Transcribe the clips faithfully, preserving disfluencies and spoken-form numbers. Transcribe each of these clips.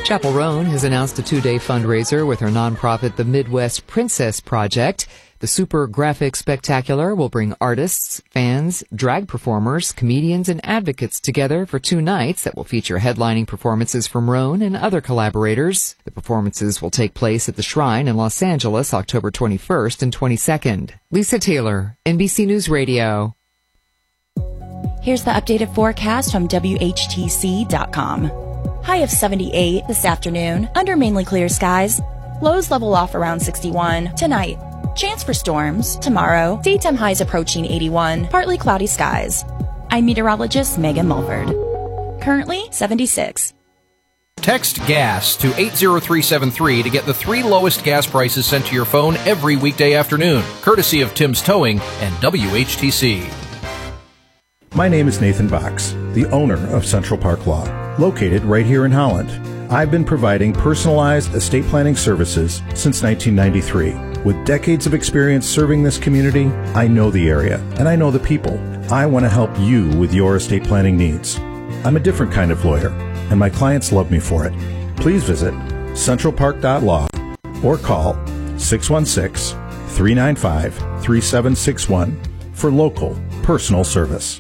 Chapel Roan has announced a two-day fundraiser with her nonprofit, the Midwest Princess Project. The Super Graphic Spectacular will bring artists, fans, drag performers, comedians, and advocates together for two nights that will feature headlining performances from Roan and other collaborators. The performances will take place at the Shrine in Los Angeles, October twenty-first and twenty-second. Lisa Taylor, N B C News Radio. Here's the updated forecast from W H T C dot com. High of seventy-eight this afternoon, under mainly clear skies. Lows level off around sixty-one tonight. Chance for storms tomorrow. Daytime highs approaching eighty-one, partly cloudy skies. I'm meteorologist Megan Mulford. Currently seventy-six. Text GAS to eight zero three seven three to get the three lowest gas prices sent to your phone every weekday afternoon, courtesy of Tim's Towing and W H T C. My name is Nathan Box, the owner of Central Park Law, located right here in Holland. I've been providing personalized estate planning services since nineteen ninety-three. With decades of experience serving this community, I know the area and I know the people. I want to help you with your estate planning needs. I'm a different kind of lawyer, and my clients love me for it. Please visit central park dot law or call six one six, three nine five, three seven six one for local personal service.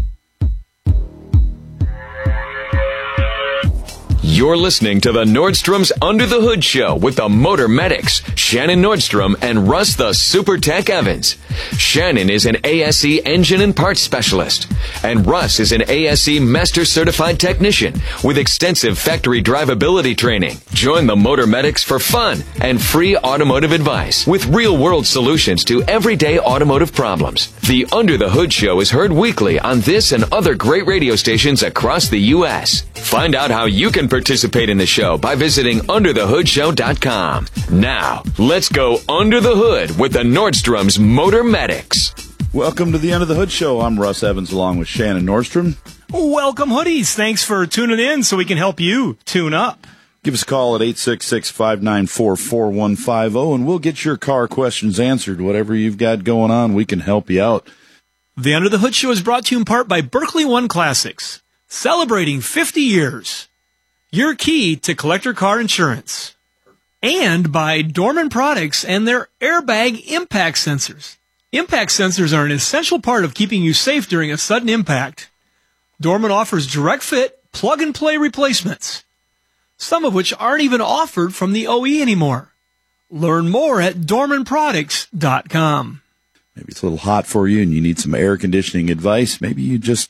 You're listening to the Nordstrom's Under the Hood Show with the Motor Medics, Shannon Nordstrom and Russ the Super Tech Evans. Shannon is an A S E engine and parts specialist, and Russ is an A S E Master Certified Technician with extensive factory drivability training. Join the Motor Medics for fun and free automotive advice with real-world solutions to everyday automotive problems. The Under the Hood Show is heard weekly on this and other great radio stations across the U S Find out how you can participate in the show by visiting under the hood show dot com. Now, let's go under the hood with the Nordstrom's Motor Medics. Welcome to the Under the Hood Show. I'm Russ Evans along with Shannon Nordstrom. Welcome, hoodies. Thanks for tuning in so we can help you tune up. Give us a call at eight six six, five nine four, four one five zero and we'll get your car questions answered. Whatever you've got going on, we can help you out. The Under the Hood Show is brought to you in part by Berkeley One Classics, celebrating fifty years. Your key to collector car insurance. And by Dorman Products and their airbag impact sensors. Impact sensors are an essential part of keeping you safe during a sudden impact. Dorman offers direct fit, plug-and-play replacements, some of which aren't even offered from the O E anymore. Learn more at dorman products dot com. Maybe it's a little hot for you and you need some air conditioning advice. Maybe you just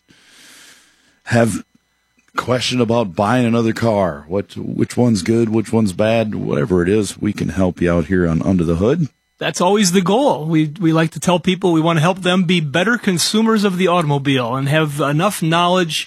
have question about buying another car. What, which one's good, which one's bad, whatever it is, we can help you out here on Under the Hood. That's always the goal. We we like to tell people we want to help them be better consumers of the automobile and have enough knowledge.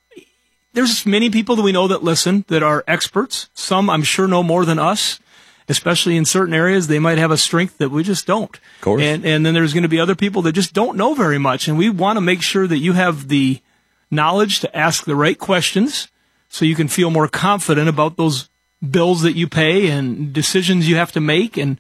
There's many people that we know that listen that are experts. Some I'm sure know more than us, especially in certain areas. They might have a strength that we just don't. Of course. And, and then there's going to be other people that just don't know very much. And we want to make sure that you have the knowledge to ask the right questions so you can feel more confident about those bills that you pay and decisions you have to make, and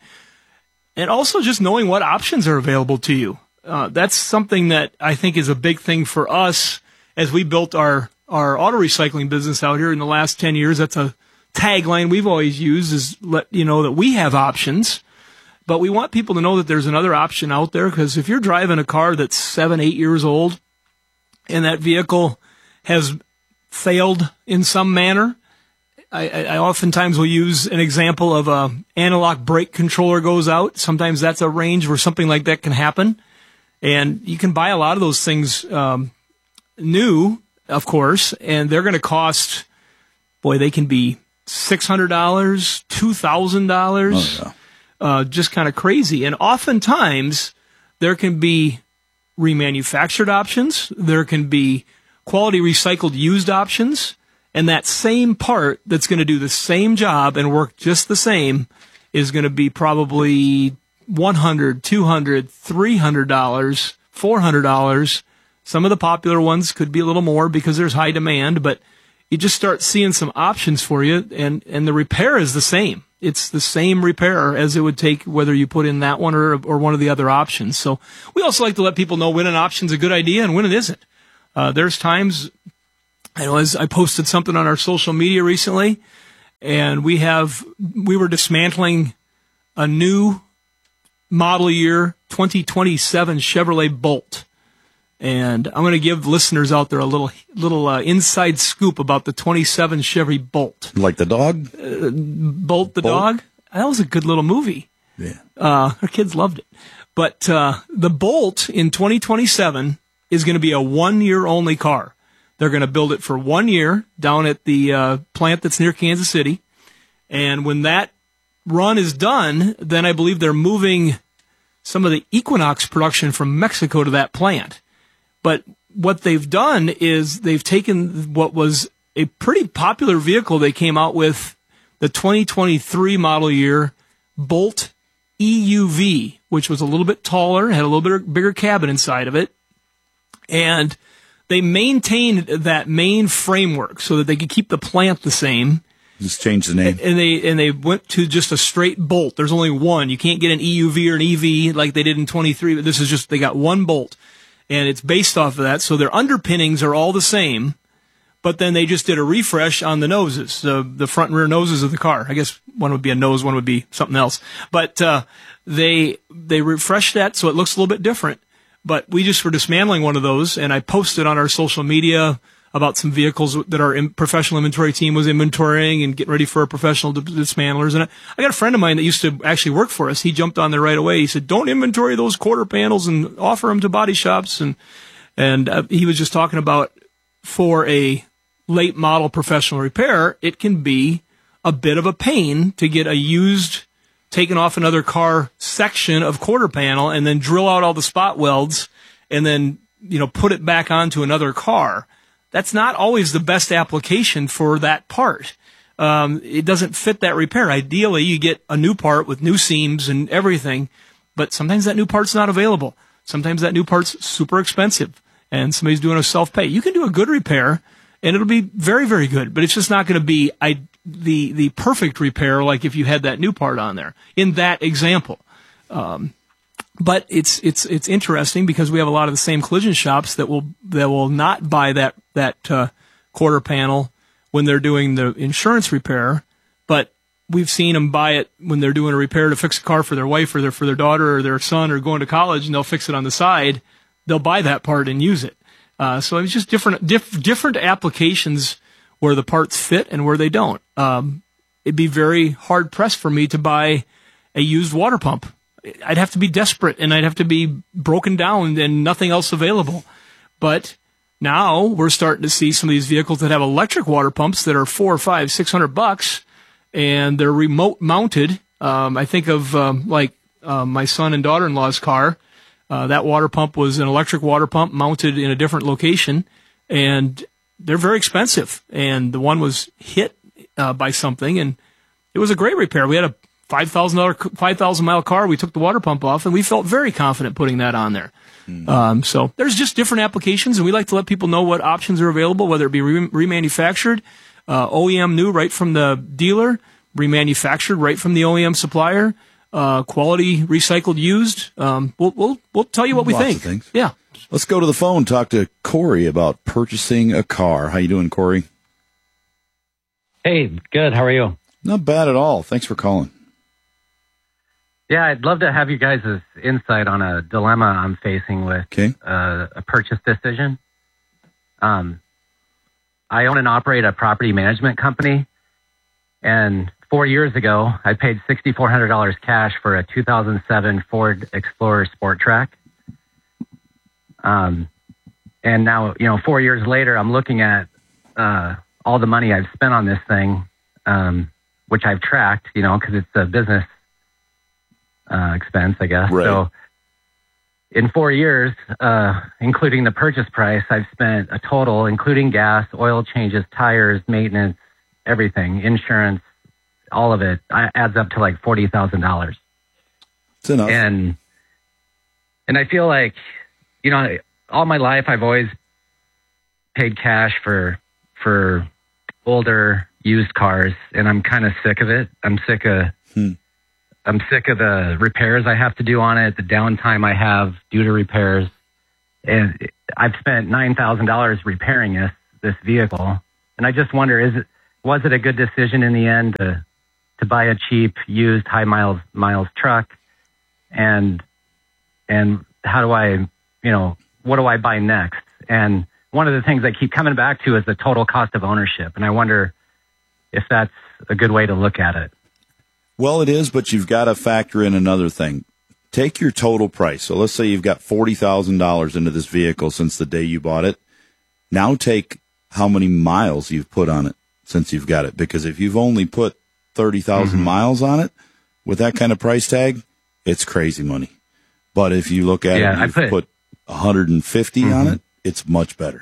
and also just knowing what options are available to you. Uh, that's something that I think is a big thing for us as we built our, our auto recycling business out here in the last ten years. That's a tagline we've always used, is let you know that we have options. But we want people to know that there's another option out there, because if you're driving a car that's seven, eight years old, and that vehicle has failed in some manner, I, I oftentimes will use an example of a analog brake controller goes out. Sometimes that's a range where something like that can happen. And you can buy a lot of those things um, new, of course, and they're going to cost, boy, they can be six hundred dollars, two thousand dollars, oh, yeah. uh, just kind of crazy. And oftentimes there can be remanufactured options, there can be quality recycled used options, and that same part that's going to do the same job and work just the same is going to be probably one hundred dollars, two hundred dollars, three hundred dollars, four hundred dollars. Some of the popular ones could be a little more because there's high demand, but you just start seeing some options for you, and, and the repair is the same. It's the same repair as it would take whether you put in that one or or one of the other options. So we also like to let people know when an option's a good idea and when it isn't. Uh, there's times, I know, as I posted something on our social media recently, and we have we were dismantling a new model year twenty twenty-seven Chevrolet Bolt. And I'm going to give listeners out there a little little uh, inside scoop about the twenty-seven Chevy Bolt. Like the dog? Uh, Bolt the Bolt? dog? That was a good little movie. Yeah. Uh, our kids loved it. But uh, the Bolt in twenty twenty-seven is going to be a one-year-only car. They're going to build it for one year down at the uh, plant that's near Kansas City. And when that run is done, then I believe they're moving some of the Equinox production from Mexico to that plant. But what they've done is they've taken what was a pretty popular vehicle they came out with, the twenty twenty-three model year Bolt E U V, which was a little bit taller, had a little bit bigger cabin inside of it. And they maintained that main framework so that they could keep the plant the same. Just change the name. And they and they went to just a straight Bolt. There's only one. You can't get an E U V or an E V like they did in twenty-three, but this is just, they got one Bolt. And it's based off of that. So their underpinnings are all the same, but then they just did a refresh on the noses, the, the front and rear noses of the car. I guess one would be a nose, one would be something else. But uh, they they refreshed that so it looks a little bit different. But we just were dismantling one of those, and I posted on our social media about some vehicles that our in- professional inventory team was inventorying and getting ready for our professional d- dismantlers. And I, I got a friend of mine that used to actually work for us. He jumped on there right away. He said, don't inventory those quarter panels and offer them to body shops. And and uh, he was just talking about for a late model professional repair, it can be a bit of a pain to get a used, taken off another car section of quarter panel and then drill out all the spot welds and then, you know, put it back onto another car. That's not always the best application for that part. Um, it doesn't fit that repair. Ideally, you get a new part with new seams and everything, but sometimes that new part's not available. Sometimes that new part's super expensive, and somebody's doing a self-pay. You can do a good repair, and it'll be very, very good, but it's just not going to be I, the the perfect repair like if you had that new part on there in that example. Um, But it's it's it's interesting because we have a lot of the same collision shops that will that will not buy that that uh, quarter panel when they're doing the insurance repair, but we've seen them buy it when they're doing a repair to fix a car for their wife or their for their daughter or their son or going to college, and they'll fix it on the side. They'll buy that part and use it. Uh, so it's just different diff, different applications where the parts fit and where they don't. Um, it'd be very hard pressed for me to buy a used water pump. I'd have to be desperate and I'd have to be broken down and nothing else available. But now we're starting to see some of these vehicles that have electric water pumps that are four or five, six hundred bucks, and they're remote mounted. Um, I think of um, like uh, my son and daughter-in-law's car. Uh, that water pump was an electric water pump mounted in a different location, and they're very expensive. And the one was hit uh, by something, and it was a great repair. We had a five thousand dollars, five thousand mile car. We took the water pump off, and we felt very confident putting that on there. Mm. Um, so there's just different applications, and we like to let people know what options are available, whether it be re- remanufactured, uh, O E M new right from the dealer, remanufactured right from the O E M supplier, uh, quality recycled used. Um, we'll, we'll, we'll tell you what we Lots think. Of things. Yeah. Let's go to the phone, talk to Corey about purchasing a car. How you doing, Corey? Hey, good. How are you? Not bad at all. Thanks for calling. Yeah, I'd love to have you guys' insight on a dilemma I'm facing with okay. uh, a purchase decision. Um, I own and operate a property management company, and four years ago, I paid six thousand four hundred dollars cash for a two thousand seven Ford Explorer Sport Track. Um, and now, you know, four years later, I'm looking at uh, all the money I've spent on this thing, um, which I've tracked, you know, because it's a business Uh, expense, I guess. Right. So in four years, uh, including the purchase price, I've spent a total, including gas, oil changes, tires, maintenance, everything, insurance, all of it, I, adds up to like forty thousand dollars. It's enough. And, and I feel like, you know, all my life I've always paid cash for, for older used cars, and I'm kind of sick of it. I'm sick of, hmm. I'm sick of the repairs I have to do on it, the downtime I have due to repairs. And I've spent nine thousand dollars repairing this, this vehicle. And I just wonder, is it, was it a good decision in the end to to buy a cheap, used, high miles miles truck? And and how do I, you know, what do I buy next? And one of the things I keep coming back to is the total cost of ownership. And I wonder if that's a good way to look at it. Well, it is, but you've got to factor in another thing. Take your total price. So let's say you've got forty thousand dollars into this vehicle since the day you bought it. Now take how many miles you've put on it since you've got it. Because if you've only put thirty thousand mm-hmm. miles on it with that kind of price tag, it's crazy money. But if you look at yeah, it, you've I put, put one hundred fifty mm-hmm. on it, it's much better.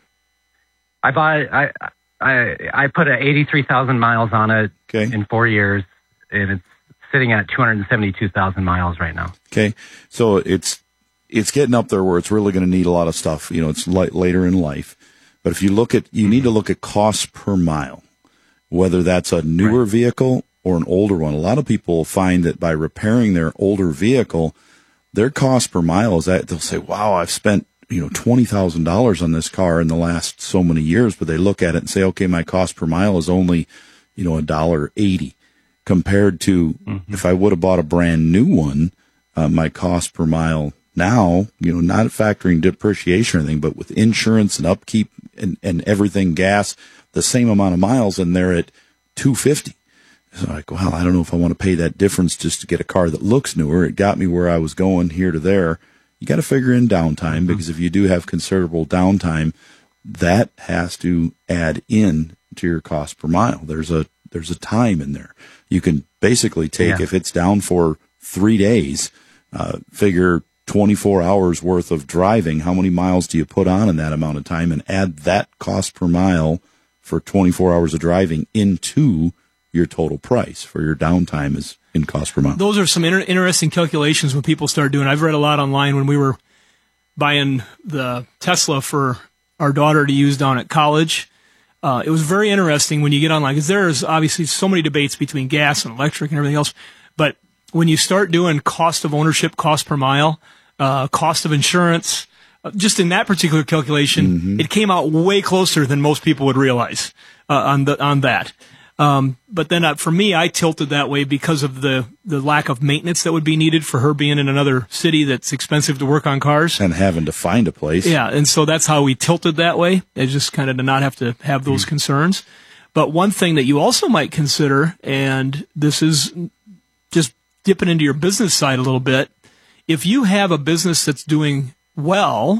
I bought, I, I, I put a eighty-three thousand miles on it okay. in four years, and it's sitting at two hundred seventy-two thousand miles right now. Okay. So it's, it's getting up there where it's really going to need a lot of stuff. You know, it's li- later in life. But if you look at, you mm-hmm. need to look at costs per mile, whether that's a newer right. vehicle or an older one. A lot of people find that by repairing their older vehicle, their cost per mile is that they'll say, wow, I've spent, you know, twenty thousand dollars on this car in the last so many years. But they look at it and say, okay, my cost per mile is only, you know, one dollar eighty compared to mm-hmm. if I would have bought a brand new one, uh, my cost per mile now, you know, not factoring depreciation or anything, but with insurance and upkeep and, and everything, gas, the same amount of miles, and they're at two hundred fifty dollars. So I'm like, well, I don't know if I want to pay that difference just to get a car that looks newer. It got me where I was going here to there. You got to figure in downtime mm-hmm. because if you do have considerable downtime, that has to add in to your cost per mile. There's a, there's a time in there. You can basically take, yeah. if it's down for three days, uh, figure twenty-four hours worth of driving. How many miles do you put on in that amount of time, and add that cost per mile for twenty-four hours of driving into your total price for your downtime is in cost per mile. Those are some inter- interesting calculations when people start doing. I've read a lot online when we were buying the Tesla for our daughter to use down at college. Uh, it was very interesting when you get online, because there's obviously so many debates between gas and electric and everything else. But when you start doing cost of ownership, cost per mile, uh, cost of insurance, uh, just in that particular calculation, mm-hmm. it came out way closer than most people would realize uh, on the on that. Um, but then uh, for me, I tilted that way because of the, the lack of maintenance that would be needed for her being in another city that's expensive to work on cars. And having to find a place. Yeah, and so that's how we tilted that way. It's just kind of to not have to have those mm. concerns. But one thing that you also might consider, and this is just dipping into your business side a little bit, if you have a business that's doing well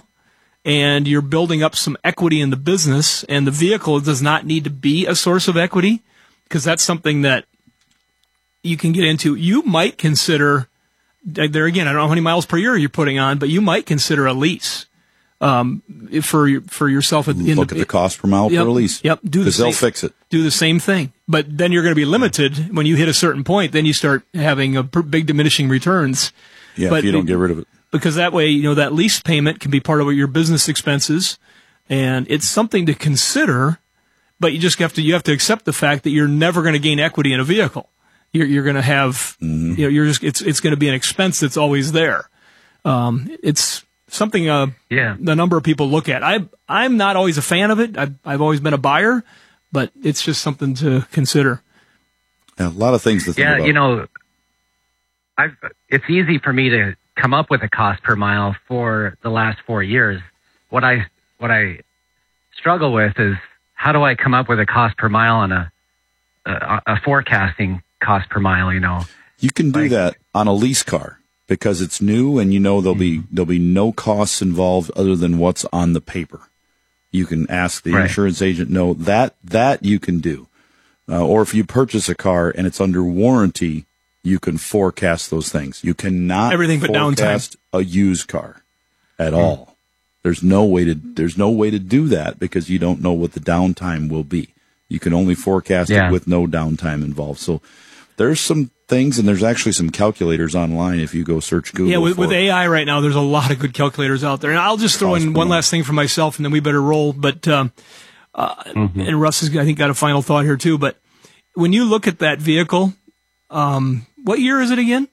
and you're building up some equity in the business and the vehicle does not need to be a source of equity, because that's something that you can get into. You might consider, there again, I don't know how many miles per year you're putting on, but you might consider a lease um, for for yourself. In Look the, at the cost per mile yep, per lease. Yep, do the because they'll same, fix it. Do the same thing, but then you're going to be limited when you hit a certain point. Then you start having a big diminishing returns. Yeah, but if you don't get rid of it, because that way, you know, that lease payment can be part of your business expenses, and it's something to consider. But you just have to you have to accept the fact that you're never going to gain equity in a vehicle. You're, you're going to have mm-hmm. you know you're just it's it's going to be an expense that's always there. Um, it's something uh, yeah. a number of people look at. I I'm not always a fan of it. I've I've always been a buyer, but it's just something to consider. Yeah, a lot of things to think yeah, about. you know, I've it's easy for me to come up with a cost per mile for the last four years. What I what I struggle with is, how do I come up with a cost per mile on a, a, a forecasting cost per mile, you know? You can do like, that on a lease car because it's new and you know there'll mm-hmm. be there'll be no costs involved other than what's on the paper. You can ask the right. insurance agent, no, that that you can do. Uh, or if you purchase a car and it's under warranty, you can forecast those things. You cannot Everything but forecast downtime. a used car at mm-hmm. all. There's no way to there's no way to do that because you don't know what the downtime will be. You can only forecast yeah. it with no downtime involved. So there's some things, and there's actually some calculators online if you go search Google. Yeah, with, for with A I right now, there's a lot of good calculators out there. And I'll just throw in one last thing for myself, and then we better roll. But um, uh, mm-hmm. and Russ has, I think, got a final thought here too. But when you look at that vehicle, um, what year is it again?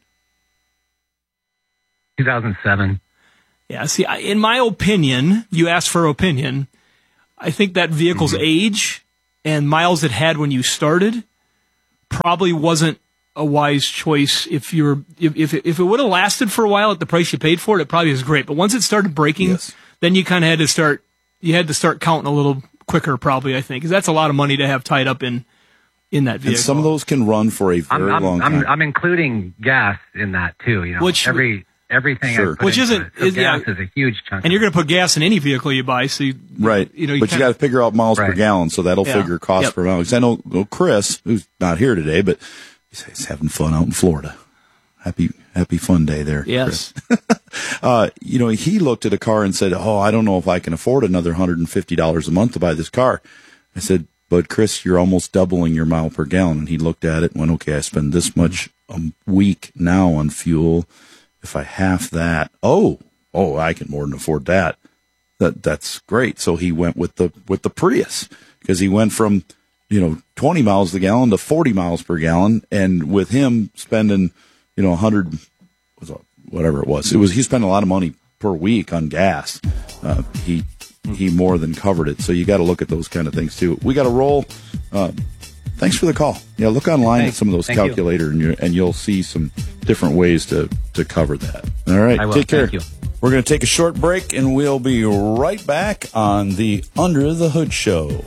two thousand seven. Yeah, see, in my opinion, you asked for opinion, I think that vehicle's mm-hmm. age and miles it had when you started probably wasn't a wise choice. If you're if if it, if it would have lasted for a while at the price you paid for it, it probably is great. But once it started breaking, yes. then you kind of had to start you had to start counting a little quicker, probably. I think because that's a lot of money to have tied up in in that vehicle. And some of those can run for a very I'm, I'm, long I'm, time. I'm including gas in that too. You know, Which every everything sure. I put which into isn't it. So is, gas yeah, is a huge chunk. and you're going to put gas in any vehicle you buy, so you, right. You know, you but kinda, you got to figure out miles right. per gallon, so that'll yeah. figure cost yep. per mile. Because I know well, Chris, who's not here today, but he's having fun out in Florida. Happy, happy fun day there. Yes. uh, you know, he looked at a car and said, "Oh, I don't know if I can afford another one hundred fifty dollars a month to buy this car." I said, "But Chris, you're almost doubling your mile per gallon." And he looked at it and went, "Okay, I spend this much a week now on fuel. If I half that, oh, oh, I can more than afford that. That that's great." So he went with the with the Prius because he went from, you know, twenty miles a gallon to forty miles per gallon, and with him spending, you know, one hundred, whatever it was, it was he spent a lot of money per week on gas. Uh, he he more than covered it. So you got to look at those kind of things too. We got to roll. Uh, thanks for the call. Yeah, look online Thanks. at some of those Thank calculators, and, you, and you'll see some different ways to to cover that. All right, I will. take care. Thank you. We're going to take a short break, and we'll be right back on the Under the Hood Show.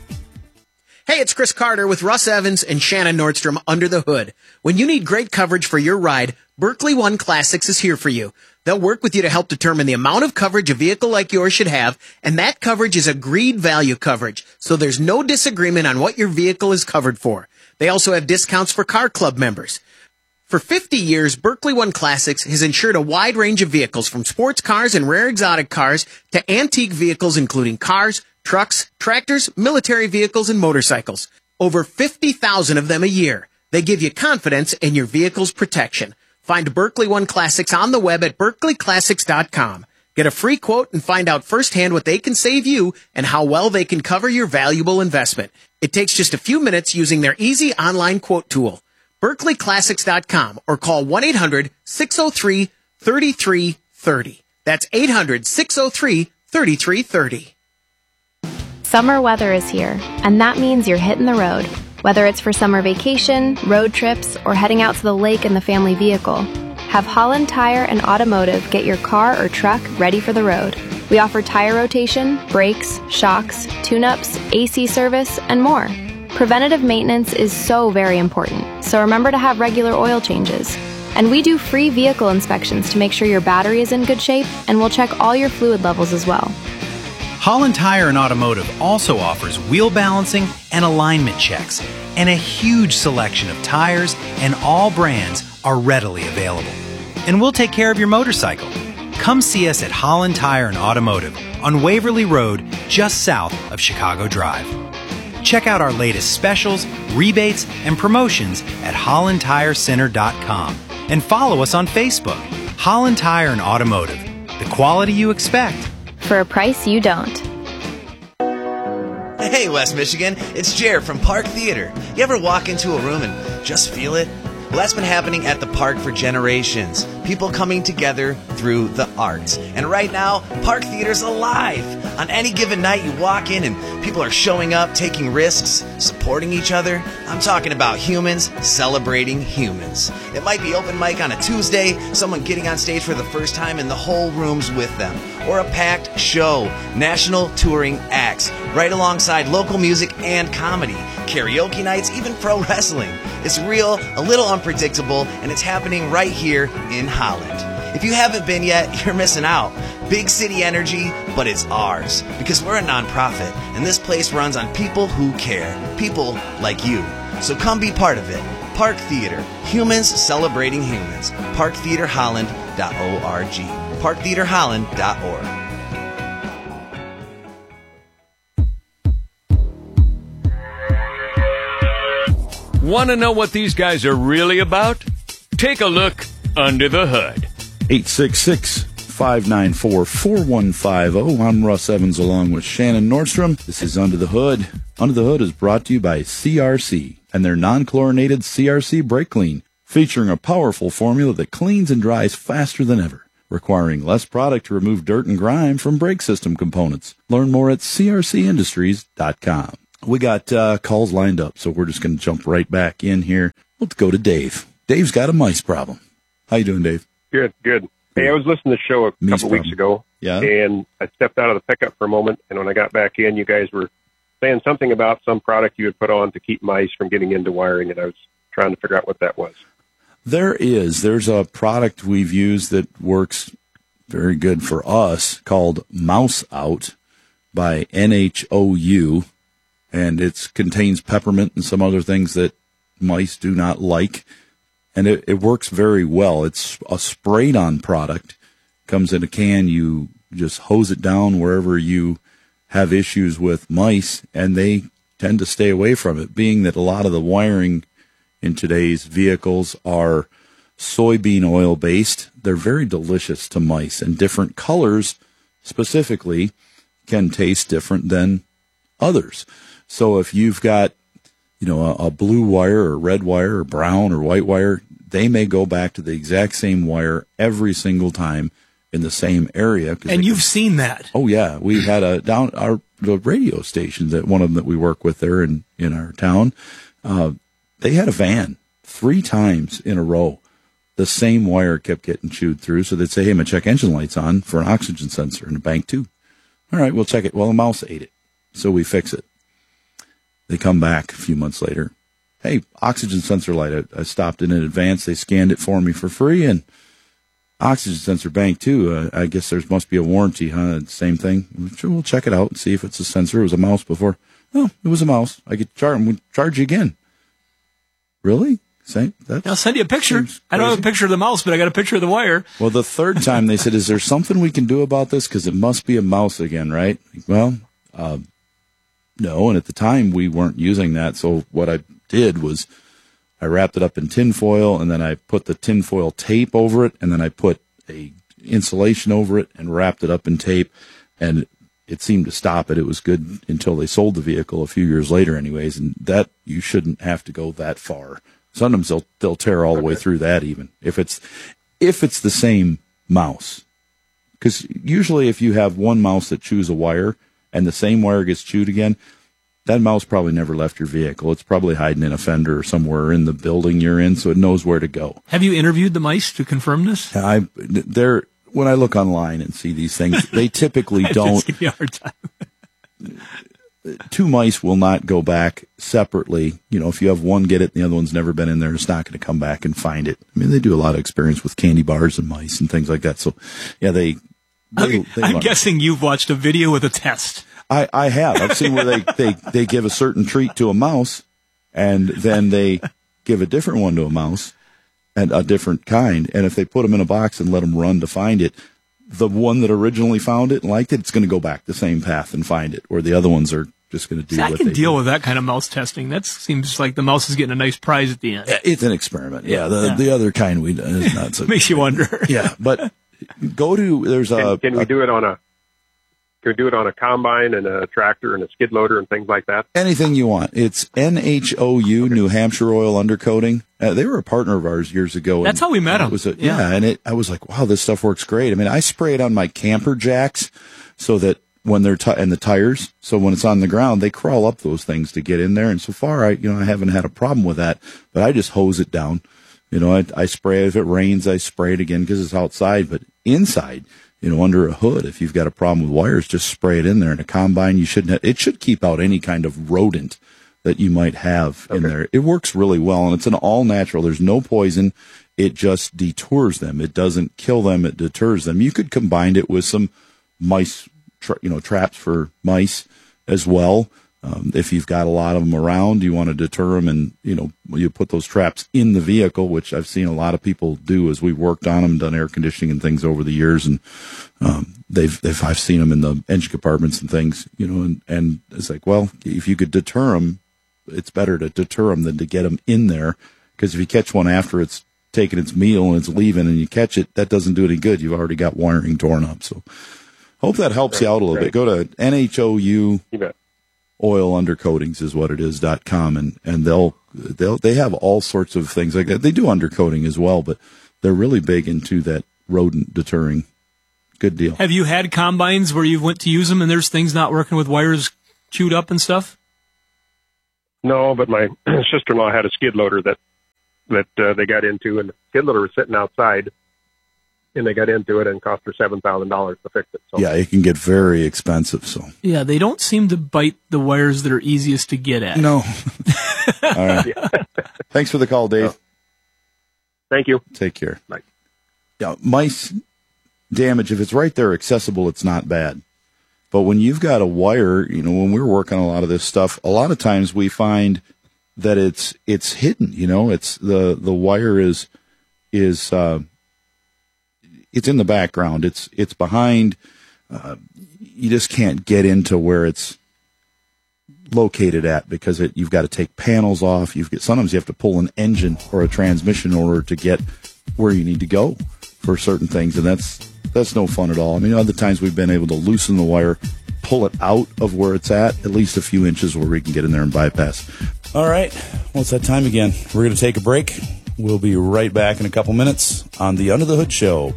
Hey, it's Chris Carter with Russ Evans and Shannon Nordstrom Under the Hood. When you need great coverage for your ride, Berkley One Classics is here for you. They'll work with you to help determine the amount of coverage a vehicle like yours should have, and that coverage is agreed value coverage, so there's no disagreement on what your vehicle is covered for. They also have discounts for Car Club members. For fifty years, Berkley One Classics has insured a wide range of vehicles, from sports cars and rare exotic cars to antique vehicles, including cars, trucks, tractors, military vehicles, and motorcycles. Over fifty thousand of them a year. They give you confidence in your vehicle's protection. Find Berkley One Classics on the web at berkley classics dot com. Get a free quote and find out firsthand what they can save you and how well they can cover your valuable investment. It takes just a few minutes using their easy online quote tool. berkley classics dot com or call one eight hundred six oh three three three three oh. That's eight hundred six oh three three three three oh. Summer weather is here, and that means you're hitting the road. Whether it's for summer vacation, road trips, or heading out to the lake in the family vehicle, have Holland Tire and Automotive get your car or truck ready for the road. We offer tire rotation, brakes, shocks, tune-ups, A C service, and more. Preventative maintenance is so very important, so remember to have regular oil changes. And we do free vehicle inspections to make sure your battery is in good shape, and we'll check all your fluid levels as well. Holland Tire and Automotive also offers wheel balancing and alignment checks, and a huge selection of tires and all brands are readily available. And we'll take care of your motorcycle. Come see us at Holland Tire and Automotive on Waverly Road, just south of Chicago Drive. Check out our latest specials, rebates, and promotions at holland tire center dot com and follow us on Facebook. Holland Tire and Automotive, the quality you expect for a price you don't. Hey, West Michigan, it's Jared from Park Theater. You ever walk into a room and just feel it? Well, that's been happening at the park for generations. People coming together through the arts. And right now, Park Theater's alive. On any given night, you walk in and people are showing up, taking risks, supporting each other. I'm talking about humans celebrating humans. It might be open mic on a Tuesday, someone getting on stage for the first time and the whole room's with them. Or a packed show, national touring acts, right alongside local music and comedy, karaoke nights, even pro wrestling. It's real, a little unpredictable, and it's happening right here in Holland. If you haven't been yet, you're missing out. Big city energy, but it's ours. Because we're a nonprofit, and this place runs on people who care. People like you. So come be part of it. Park Theater. Humans celebrating humans. park theater holland dot org. park theater holland dot org. Want to know what these guys are really about? Take a look under the hood. eight six six, five nine four, four one five zero. I'm Russ Evans along with Shannon Nordstrom. This is Under the Hood. Under the Hood is brought to you by C R C and their non-chlorinated C R C Brake Clean, featuring a powerful formula that cleans and dries faster than ever, requiring less product to remove dirt and grime from brake system components. Learn more at c r c industries dot com. We got uh, calls lined up, so we're just going to jump right back in here. Let's go to Dave. Dave's got a mice problem. How you doing, Dave? Good, good. Hey, I was listening to the show a Mice couple problem. weeks ago, Yeah. and I stepped out of the pickup for a moment, and when I got back in, you guys were saying something about some product you had put on to keep mice from getting into wiring, and I was trying to figure out what that was. There is. There's a product we've used that works very good for us called Mouse Out by N H O U, and it contains peppermint and some other things that mice do not like, and it, it works very well. It's a sprayed-on product. Comes in a can. You just hose it down wherever you have issues with mice, and they tend to stay away from it, being that a lot of the wiring in today's vehicles are soybean oil based. They're very delicious to mice, and different colors specifically can taste different than others. So if you've got, you know, a, a blue wire or red wire or brown or white wire, they may go back to the exact same wire every single time in the same area. And you've seen that. Oh yeah, we had a down our the radio station that one of them that we work with there in in our town. Uh, they had a van three times in a row. The same wire kept getting chewed through, so they'd say, "Hey, my check engine light's on for an oxygen sensor in the bank too." All right, we'll check it. Well, a mouse ate it, so we fix it. They come back a few months later. Hey, oxygen sensor light. I, I stopped in in advance. They scanned it for me for free, and oxygen sensor bank too. Uh, I guess there must be a warranty, huh? Same thing. Sure, we'll check it out and see if it's a sensor. It was a mouse before. Oh, it was a mouse. I could charge. We'll charge you again. Really? Same. That's, I'll send you a picture. I don't have a picture of the mouse, but I got a picture of the wire. Well, the third time they said, "Is there something we can do about this? Because it must be a mouse again, right?" Well, uh, no. And at the time we weren't using that. So what I did was I wrapped it up in tin foil, and then I put the tin foil tape over it, and then I put a insulation over it and wrapped it up in tape, and it seemed to stop it. It was good until they sold the vehicle a few years later anyways, and that you shouldn't have to go that far. Sometimes they'll they'll tear all the way through that even if it's if it's the same mouse. Because usually if you have one mouse that chews a wire and the same wire gets chewed again, that mouse probably never left your vehicle. It's probably hiding in a fender or somewhere in the building you're in, so it knows where to go. Have you interviewed the mice to confirm this? I they're when I look online and see these things, they typically don't. Give me a hard time. Two mice will not go back separately. You know, if you have one get it and the other one's never been in there, it's not going to come back and find it. I mean, they do a lot of experience with candy bars and mice and things like that. So, yeah, they. they, Okay, they I'm learn. guessing you've watched a video with a test. I, I have. I've seen where they, they, they give a certain treat to a mouse, and then they give a different one to a mouse, and a different kind. And if they put them in a box and let them run to find it, the one that originally found it and liked it, it's going to go back the same path and find it, where the other ones are just going to do See, I what can they deal do. with that kind of mouse testing. That seems like the mouse is getting a nice prize at the end. It's an experiment. Yeah, the Yeah. the other kind we is not so. Makes you wonder. Yeah, but go to there's a. Can, can we a- do it on a? Can we do it on a combine and a tractor and a skid loader and things like that? anything you want. It's N H O U, New Hampshire Oil Undercoating. Uh, they were a partner of ours years ago. That's and- how we met and it them. Was a, Yeah. yeah, and it I was like, wow, this stuff works great. I mean, I spray it on my camper jacks so that when they're t- and the tires, so when it's on the ground, they crawl up those things to get in there. And so far, I you know I haven't had a problem with that. But I just hose it down. You know, I, I spray it. If it rains, I spray it again because it's outside. But inside, you know, under a hood, if you've got a problem with wires, just spray it in there. In a combine, you shouldn't. Have, it should keep out any kind of rodent that you might have in there. It works really well, and it's an all natural. There's no poison. It just detours them. It doesn't kill them. It deters them. You could combine it with some mice, tra- you know, traps for mice as well. Um, if you've got a lot of them around, you want to deter them, and you know, you put those traps in the vehicle, which I've seen a lot of people do as we've worked on them, done air conditioning and things over the years, and um, they've, they've I've seen them in the engine compartments and things, you know, and, and it's like, well, if you could deter them, it's better to deter them than to get them in there, because if you catch one after it's taking its meal and it's leaving, and you catch it, that doesn't do any good. You've already got wiring torn up. So, hope that helps you out a little bit. Go to N H O U. You bet. Oil Undercoatings is what it is dot com, and and they'll they'll they have all sorts of things like that. They do undercoating as well, but they're really big into that rodent deterring. Good deal. Have you had combines where you went to use them and there's things not working with wires chewed up and stuff? No, but my sister-in-law had a skid loader that that uh, they got into, and the skid loader was sitting outside, and they got into it and cost her seven thousand dollars to fix it. So. Yeah, it can get very expensive. So yeah, they don't seem to bite the wires that are easiest to get at. No. All right. Yeah. Thanks for the call, Dave. Uh, thank you. Take care. Bye. Yeah, mice damage, if it's right there accessible, it's not bad. But when you've got a wire, you know, when we're working on a lot of this stuff, a lot of times we find that it's it's hidden. You know, it's the the wire is is uh, it's in the background. It's it's behind. Uh, you just can't get into where it's located at because it, you've got to take panels off. You've got, sometimes you have to pull an engine or a transmission in order to get where you need to go for certain things, and that's that's no fun at all. I mean, other times we've been able to loosen the wire, pull it out of where it's at, at least a few inches where we can get in there and bypass. All right, well, it's that time again. We're going to take a break. We'll be right back in a couple minutes on the Under the Hood Show.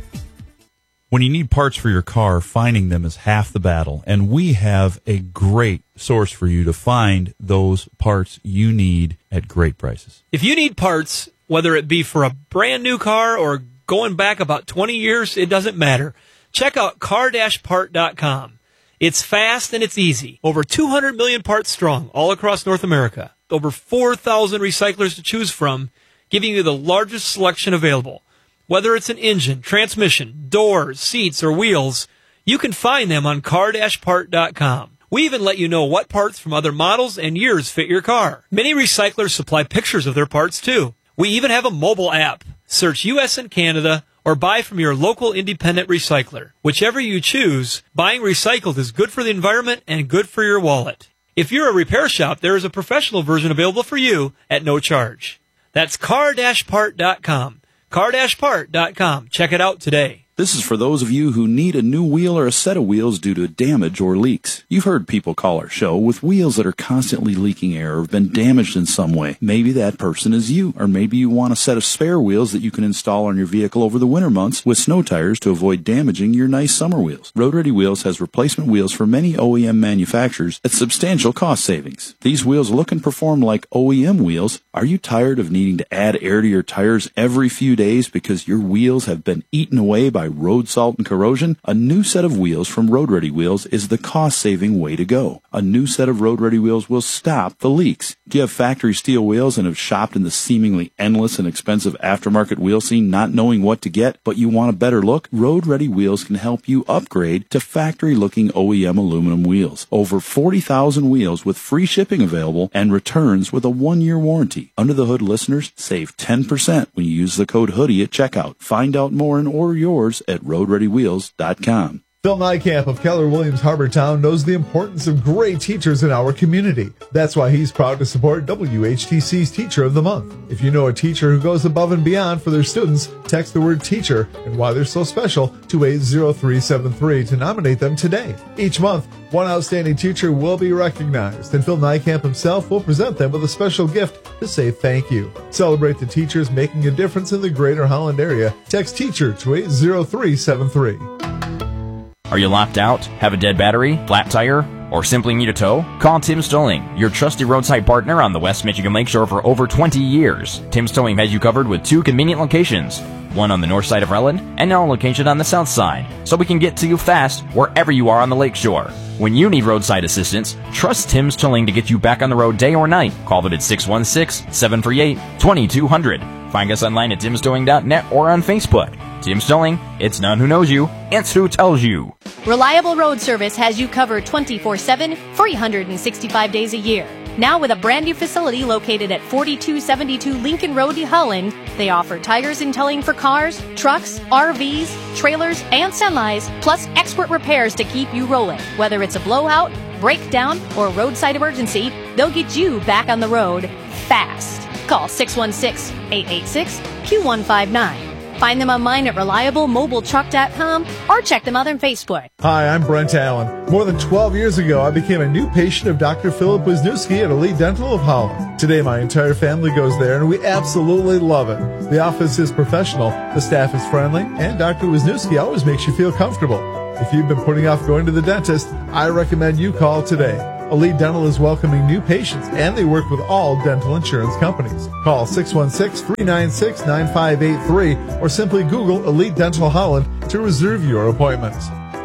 When you need parts for your car, finding them is half the battle, and we have a great source for you to find those parts you need at great prices. If you need parts, whether it be for a brand new car or going back about twenty years, it doesn't matter. Check out car dash part dot com. It's fast and it's easy. Over two hundred million parts strong all across North America. Over four thousand recyclers to choose from, giving you the largest selection available. Whether it's an engine, transmission, doors, seats, or wheels, you can find them on car dash part dot com. We even let you know what parts from other models and years fit your car. Many recyclers supply pictures of their parts too. We even have a mobile app. Search U S and Canada or buy from your local independent recycler. Whichever you choose, buying recycled is good for the environment and good for your wallet. If you're a repair shop, there is a professional version available for you at no charge. That's car dash part dot com. car dash part dot com. Check it out today. This is for those of you who need a new wheel or a set of wheels due to damage or leaks. You've heard people call our show with wheels that are constantly leaking air or have been damaged in some way. Maybe that person is you, or maybe you want a set of spare wheels that you can install on your vehicle over the winter months with snow tires to avoid damaging your nice summer wheels. Road Ready Wheels has replacement wheels for many O E M manufacturers at substantial cost savings. These wheels look and perform like O E M wheels. Are you tired of needing to add air to your tires every few days because your wheels have been eaten away by road salt and corrosion? A new set of wheels from Road Ready Wheels is the cost-saving way to go. A new set of Road Ready Wheels will stop the leaks. Do you have factory steel wheels and have shopped in the seemingly endless and expensive aftermarket wheel scene not knowing what to get, but you want a better look? Road Ready Wheels can help you upgrade to factory-looking O E M aluminum wheels. Over forty thousand wheels with free shipping available and returns with a one-year warranty. Under the Hood listeners save ten percent when you use the code HOODIE at checkout. Find out more and order yours at road ready wheels dot com. Phil Nykamp of Keller Williams Harbortown knows the importance of great teachers in our community. That's why he's proud to support W H T C's Teacher of the Month. If you know a teacher who goes above and beyond for their students, text the word teacher and why they're so special to eight zero three seven three to nominate them today. Each month, one outstanding teacher will be recognized, and Phil Nykamp himself will present them with a special gift to say thank you. Celebrate the teachers making a difference in the Greater Holland area. Text teacher to eight zero three seven three. Are you locked out, have a dead battery, flat tire, or simply need a tow? Call Tim's Towing, your trusted roadside partner on the West Michigan Lakeshore for over twenty years. Tim's Towing has you covered with two convenient locations, one on the north side of Relland and now a location on the south side, so we can get to you fast wherever you are on the lakeshore. When you need roadside assistance, trust Tim's Towing to get you back on the road day or night. Call them at six one six, seven three eight, two two zero zero. Find us online at tims towing dot net or on Facebook. Tim's Towing, it's none who knows you, it's who tells you. Reliable Road Service has you covered twenty-four seven, three hundred sixty-five days a year. Now with a brand new facility located at forty-two seventy-two Lincoln Road, Holland, they offer tires and towing for cars, trucks, R Vs, trailers, and semis, plus expert repairs to keep you rolling. Whether it's a blowout, breakdown, or roadside emergency, they'll get you back on the road fast. Call six one six, eight eight six, Q one five nine. Find them online at reliable mobile truck dot com or check them out on Facebook. Hi, I'm Brent Allen. More than twelve years ago, I became a new patient of Doctor Philip Wisniewski at Elite Dental of Holland. Today, my entire family goes there, and we absolutely love it. The office is professional, the staff is friendly, and Doctor Wisniewski always makes you feel comfortable. If you've been putting off going to the dentist, I recommend you call today. Elite Dental is welcoming new patients, and they work with all dental insurance companies. Call six one six, three nine six, nine five eight three or simply Google Elite Dental Holland to reserve your appointment.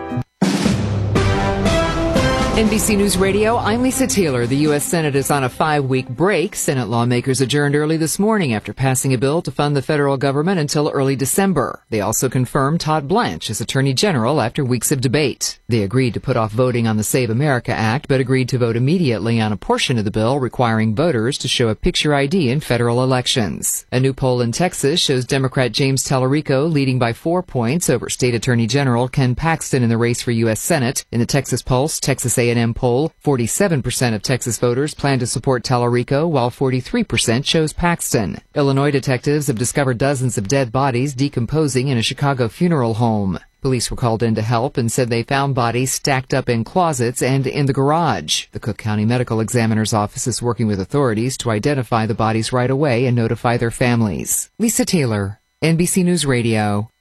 N B C News Radio, I'm Lisa Taylor. The U S Senate is on a five-week break. Senate lawmakers adjourned early this morning after passing a bill to fund the federal government until early December. They also confirmed Todd Blanche as Attorney General after weeks of debate. They agreed to put off voting on the Save America Act, but agreed to vote immediately on a portion of the bill requiring voters to show a picture I D in federal elections. A new poll in Texas shows Democrat James Tallarico leading by four points over State Attorney General Ken Paxton in the race for U S Senate. In the Texas Pulse, Texas A and M poll, forty-seven percent of Texas voters plan to support Tallarico, while forty-three percent chose Paxton. Illinois detectives have discovered dozens of dead bodies decomposing in a Chicago funeral home. Police were called in to help and said they found bodies stacked up in closets and in the garage. The Cook County Medical Examiner's Office is working with authorities to identify the bodies right away and notify their families. Lisa Taylor, N B C News Radio.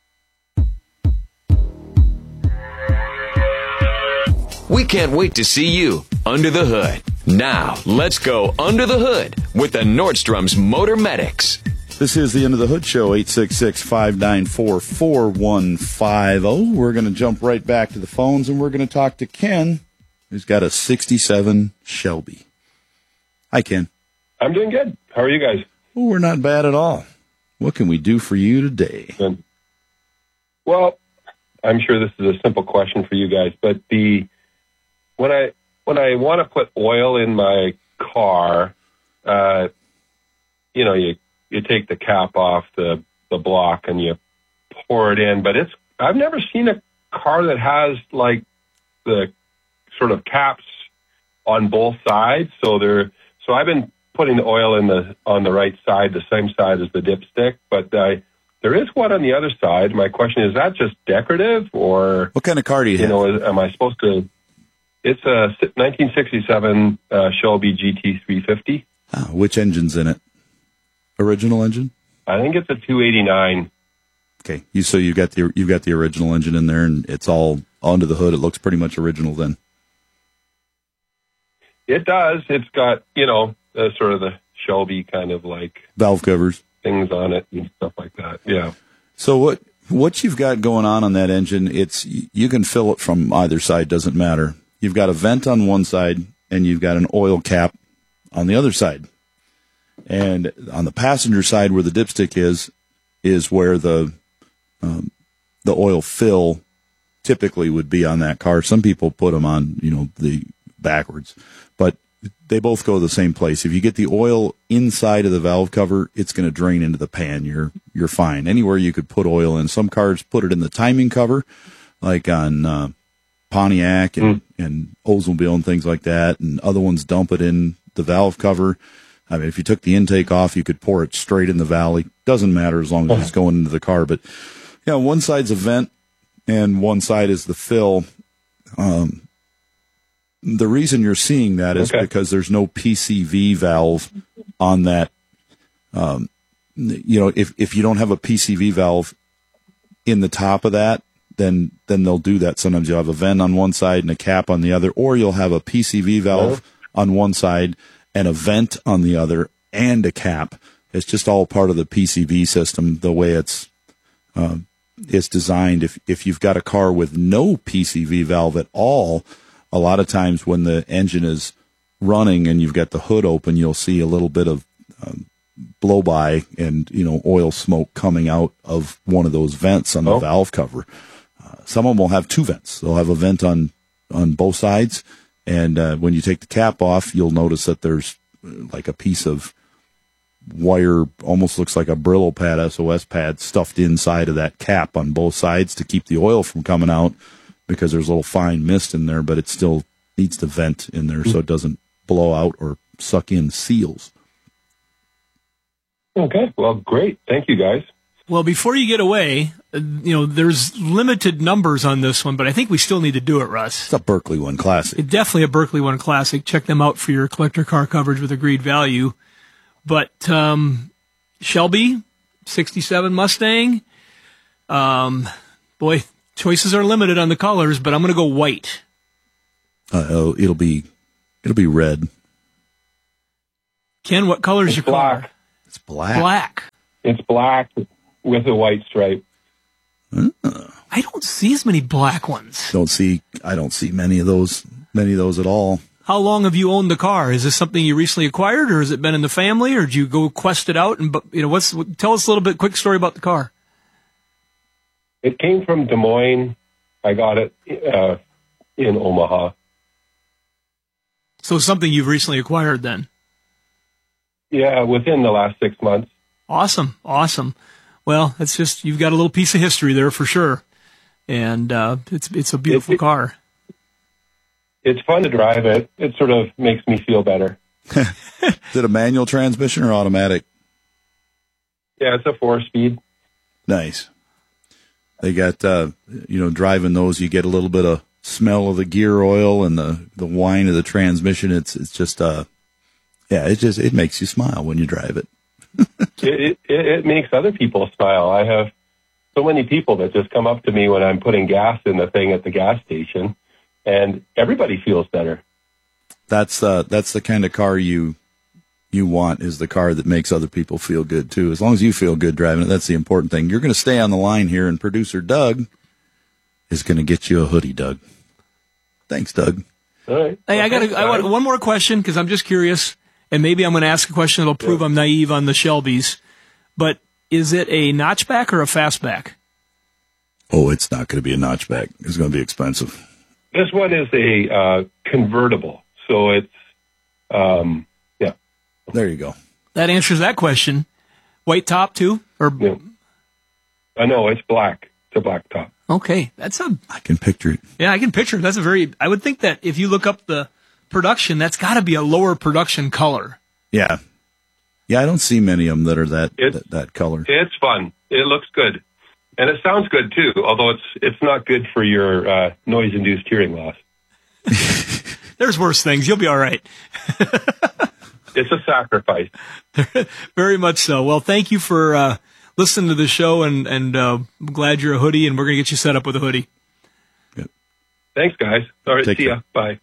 We can't wait to see you under the hood. Now, let's go under the hood with the Nordstrom's Motor Medics. This is the End of the Hood Show, eight six six, five nine four, four one five zero. We're going to jump right back to the phones, and we're going to talk to Ken, who's got a sixty-seven Shelby. Hi, Ken. I'm doing good. How are you guys? Well, we're not bad at all. What can we do for you today? Good. Well, I'm sure this is a simple question for you guys, but the when I when I want to put oil in my car, uh, you know, you you take the cap off the, the block and you pour it in, but it's I've never seen a car that has like the sort of caps on both sides. So they're so I've been putting the oil in the on the right side, the same side as the dipstick, but uh, there is one on the other side. My question is, is that just decorative, or what kind of car do you, you have? know? Is, am I supposed to? It's a nineteen sixty-seven uh, Shelby G T three fifty. Ah, which engine's in it? Original engine? I think it's a two eighty-nine. Okay, you so you got the you've got the original engine in there, and it's all under the hood. It looks pretty much original then. It does. It's got, you know, uh, sort of the Shelby kind of like valve covers, things on it, and stuff like that. Yeah. So what what you've got going on on that engine? It's you can fill it from either side. Doesn't matter. You've got a vent on one side, and you've got an oil cap on the other side. And on the passenger side, where the dipstick is, is where the um, the oil fill typically would be on that car. Some people put them on, you know, the backwards, but they both go to the same place. If you get the oil inside of the valve cover, it's going to drain into the pan. You're you're fine. Anywhere you could put oil in. Some cars put it in the timing cover, like on uh, Pontiac and, mm. and Oldsmobile and things like that, and other ones dump it in the valve cover. I mean, if you took the intake off, you could pour it straight in the valley. Doesn't matter as long as it's going into the car. But, yeah, one side's a vent and one side is the fill. Um, the reason you're seeing that is okay. because there's no P C V valve on that. Um, you know, if, if you don't have a P C V valve in the top of that, then then they'll do that. Sometimes you'll have a vent on one side and a cap on the other, or you'll have a P C V valve oh. on one side and a vent on the other and a cap. It's just all part of the P C V system, the way it's uh, it's designed. If if you've got a car with no P C V valve at all, a lot of times when the engine is running and you've got the hood open, you'll see a little bit of um, blow by and, you know, oil smoke coming out of one of those vents on the oh. valve cover. Uh, some of them will have two vents. They'll have a vent on, on both sides. And uh, when you take the cap off, you'll notice that there's like a piece of wire, almost looks like a Brillo pad, S O S pad, stuffed inside of that cap on both sides to keep the oil from coming out, because there's a little fine mist in there, but it still needs to vent in there so it doesn't blow out or suck in seals. Okay, well, great. Thank you, guys. Well, before you get away, you know, there's limited numbers on this one, but I think we still need to do it, Russ. It's a Berkeley One Classic. It's definitely a Berkeley One Classic. Check them out for your collector car coverage with agreed value. But um, Shelby, sixty-seven Mustang, um, boy, choices are limited on the colors, but I'm going to go white. Uh, oh, it'll be It'll be red. Ken, what color is It's your black. car? It's black. Black. It's black with a white stripe. I don't see as many black ones. Don't see. I don't see many of those. Many of those at all. How long have you owned the car? Is this something you recently acquired, or has it been in the family, or did you go quest it out? And you know, what's tell us a little bit, quick story about the car. It came from Des Moines. I got it uh, in Omaha. So it's something you've recently acquired, then. Yeah, within the last six months. Awesome, awesome. Well, it's just you've got a little piece of history there for sure, and uh, it's it's a beautiful it, it, car. It's fun to drive it. It sort of makes me feel better. Is it a manual transmission or automatic? Yeah, it's a four-speed. Nice. They got, uh, you know, driving those, you get a little bit of smell of the gear oil and the, the whine of the transmission. It's it's just, uh, yeah, it just it makes you smile when you drive it. it, it. It makes other people smile. I have so many people that just come up to me when I'm putting gas in the thing at the gas station, and everybody feels better. That's uh, that's the kind of car you you want, is the car that makes other people feel good too. As long as you feel good driving it, that's the important thing. You're going to stay on the line here, and producer Doug is going to get you a hoodie, Doug. Thanks, Doug. All right. Hey, well, I got thanks, I want one more question because I'm just curious, and maybe I'm going to ask a question that'll prove yeah. I'm naive on the Shelbys. But is it a notchback or a fastback? Oh, it's not going to be a notchback. It's going to be expensive. This one is a uh, convertible, so it's um, yeah. There you go. That answers that question. White top too, or yeah. I know it's black. It's a black top. Okay, that's a. I can picture it. Yeah, I can picture it. That's a very. I would think that if you look up the production, that's got to be a lower production color. Yeah, yeah. I don't see many of them that are that that, that color. It's fun. It looks good, and it sounds good too. Although it's it's not good for your uh, noise-induced hearing loss. There's worse things. You'll be all right. It's a sacrifice. Very much so. Well, thank you for. Uh, Listen to the show, and, and uh, I'm glad you're a hoodie, and we're going to get you set up with a hoodie. Good. Thanks, guys. All right, Take see care. ya. Bye.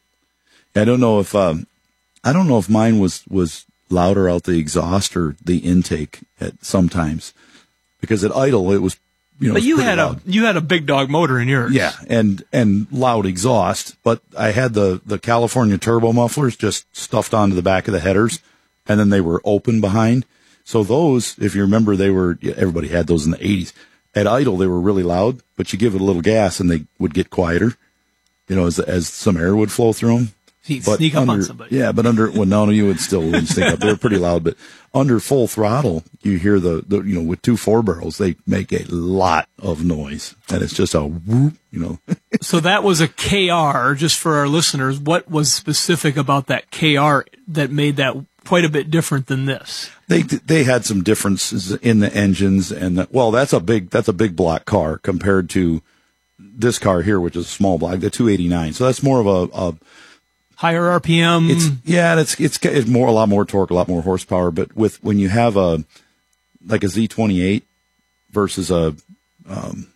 I don't know if um, I don't know if mine was, was louder out the exhaust or the intake at sometimes, because at idle it was, you know. But you had loud. a you had a big dog motor in yours. Yeah, and and loud exhaust. But I had the the California turbo mufflers just stuffed onto the back of the headers, and then they were open behind. So those, if you remember, they were, everybody had those in the eighties. At idle, they were really loud, but you give it a little gas and they would get quieter, you know, as as some air would flow through them. He'd but sneak under, up on somebody. Yeah, but under, well, no, you would still wouldn't sneak up. They were pretty loud, but under full throttle, you hear the, the, you know, with two four barrels, they make a lot of noise. And it's just a whoop, you know. So that was a K R, just for our listeners. What was specific about that K R that made that quite a bit different than this? They they had some differences in the engines, and the, well, that's a big that's a big block car compared to this car here, which is a small block, the two eighty-nine. So that's more of a, a higher R P M. It's yeah, it's it's it's more a lot more torque, a lot more horsepower. But with when you have a like a Z twenty-eight versus a um,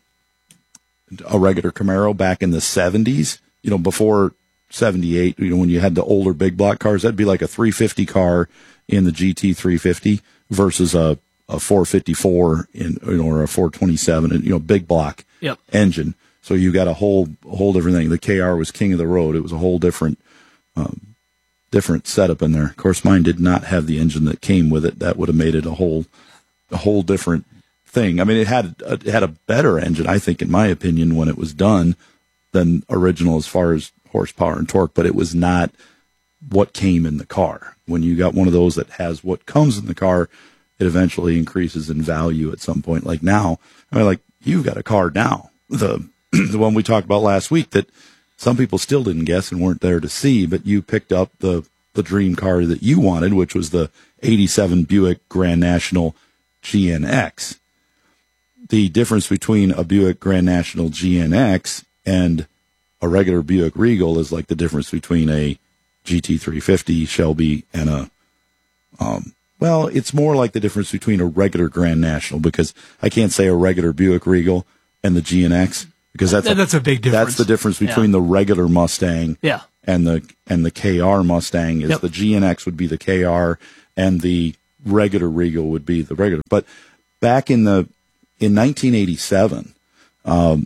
a regular Camaro back in the seventies, you know, before seventy-eight, you know, when you had the older big block cars, that'd be like a three fifty car in the G T three fifty versus a, a four fifty-four in, you know, or a four twenty-seven, you know, big block yep. engine. So you got a whole, a whole different thing. The K R was king of the road. It was a whole different, um, different setup in there. Of course, mine did not have the engine that came with it. That would have made it a whole, a whole different thing. I mean, it had, a, it had a better engine, I think, in my opinion, when it was done than original as far as horsepower and torque, but it was not what came in the car. When you got one of those that has what comes in the car, it eventually increases in value at some point. Like now, I mean, like you've got a car now, the the one we talked about last week that some people still didn't guess and weren't there to see, but you picked up the the dream car that you wanted, which was the eighty-seven Buick Grand National G N X. The difference between a Buick Grand National G N X and a regular Buick Regal is like the difference between a G T three fifty Shelby and a, um, well, it's more like the difference between a regular Grand National, because I can't say a regular Buick Regal and the G N X, because that's, that's a, a big difference. That's the difference between yeah. the regular Mustang yeah. and the and the K R Mustang is Yep. the G N X would be the K R, and the regular Regal would be the regular. But back in the in nineteen eighty-seven, um,